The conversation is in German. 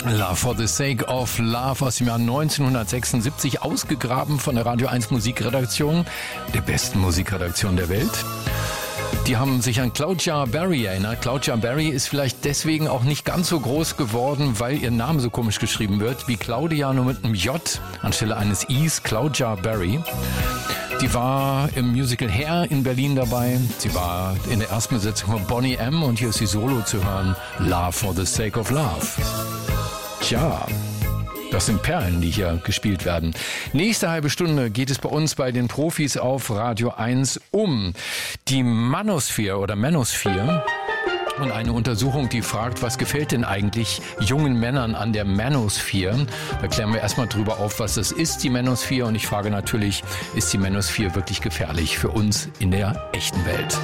Love for the Sake of Love aus dem Jahr 1976, ausgegraben von der Radio 1 Musikredaktion, der besten Musikredaktion der Welt. Die haben sich an Claudia Berry erinnert. Claudia Berry ist vielleicht deswegen auch nicht ganz so groß geworden, weil ihr Name so komisch geschrieben wird, wie Claudia, nur mit einem J anstelle eines Is, Claudia Berry. Die war im Musical Hair in Berlin dabei. Sie war in der ersten Besetzung von Boney M. und hier ist sie solo zu hören. Love for the Sake of Love. Tja, das sind Perlen, die hier gespielt werden. Nächste halbe Stunde geht es bei uns bei den Profis auf Radio 1 um die Manosphere oder Manosphere. Und eine Untersuchung, die fragt, was gefällt denn eigentlich jungen Männern an der Manosphere? Da klären wir erstmal drüber auf, was das ist, die Manosphere. Und ich frage natürlich, ist die Manosphere wirklich gefährlich für uns in der echten Welt?